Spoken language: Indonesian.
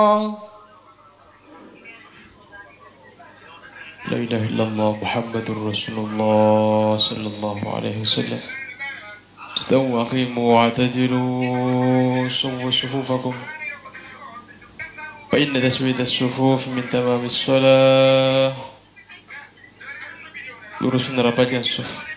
La ilaha illallah Muhammadur Rasulullah sallallahu alaihi wasallam. Istawu aqimu wa'tadilu sawwu sufufakum. Fa inna taswida as-sufuf min tamamis shalah. Lurus rapatkan suf.